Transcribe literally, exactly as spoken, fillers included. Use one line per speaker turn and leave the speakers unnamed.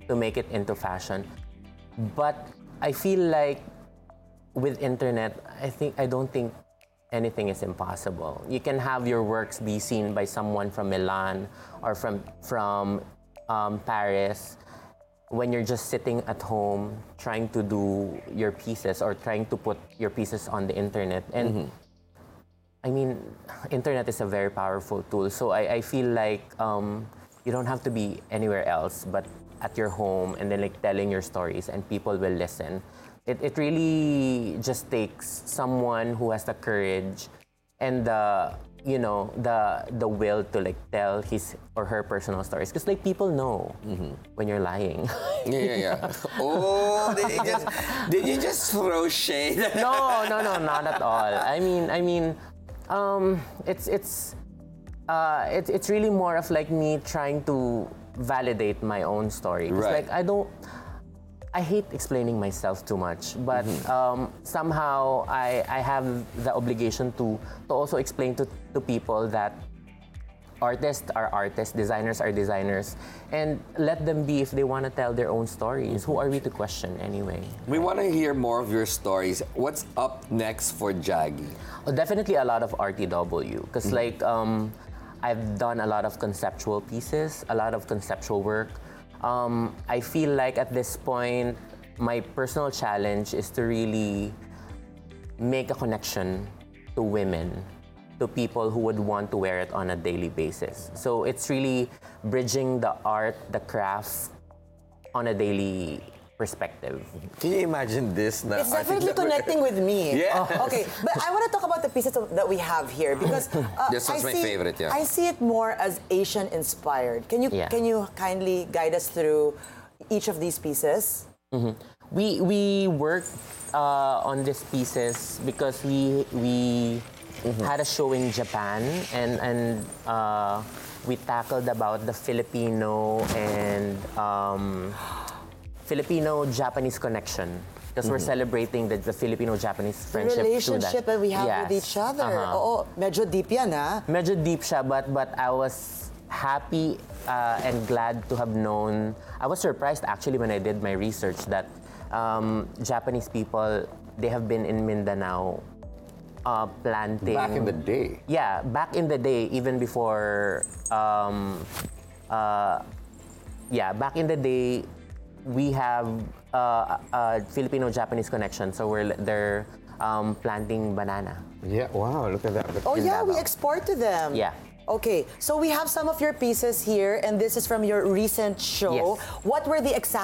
to make it into fashion. But I feel like with internet, I think I don't think anything is impossible. You can have your works be seen by someone from Milan or from from um, Paris when you're just sitting at home trying to do your pieces or trying to put your pieces on the internet. And mm-hmm. I mean, internet is a very powerful tool. So I, I feel like um, you don't have to be anywhere else but at your home and then like telling your stories and people will listen. It, it really just takes someone who has the courage and the, you know, the the will to like tell his or her personal stories. Because like people know mm-hmm. when you're lying.
Yeah, yeah, yeah. Oh, did you just, did you just throw shade?
No, no, no, not at all. I mean, I mean, um, it's it's uh, it's it's really more of like me trying to validate my own story. Because
Right.
like I don't. I hate explaining myself too much, but mm-hmm. um, somehow I, I have the obligation to, to also explain to, to people that artists are artists, designers are designers, and let them be if they want to tell their own stories. Who are we to question anyway?
We want to hear more of your stories. What's up next for Jaggy?
Oh, definitely a lot of R T W, because mm-hmm. like um, I've done a lot of conceptual pieces, a lot of conceptual work. Um, I feel like at this point, my personal challenge is to really make a connection to women, to people who would want to wear it on a daily basis. So it's really bridging the art, the craft on a daily perspective.
Can you imagine this now?
It's definitely connecting with me.
Yeah.
Oh, okay, but I want to talk about the pieces of, that we have here because uh,
this one's
I
my
see,
favorite. Yeah.
I see it more as Asian inspired. Can you
Yeah.
can you kindly guide us through each of these pieces?
Mm-hmm. We we worked uh, on these pieces because we we mm-hmm. had a show in Japan and and uh, we tackled about the Filipino and. Um, Filipino-Japanese connection because mm-hmm. we're celebrating the, the Filipino-Japanese friendship.
The relationship that. that we have
yes.
with each other.
Uh-huh.
Oo, medyo deep yan, ha?
Medyo deep siya, but, but I was happy uh, and glad to have known. I was surprised actually when I did my research that um, Japanese people, they have been in Mindanao uh, planting.
Back in the day.
Yeah, back in the day, even before. Um, uh, yeah, back in the day. We have uh, a Filipino-Japanese connection, so we're they're um, planting banana.
Yeah, wow, look at that.
Oh
in
yeah,
Davao.
we export to them.
Yeah.
Okay, so we have some of your pieces here, and this is from your recent show.
Yes.
What were the exact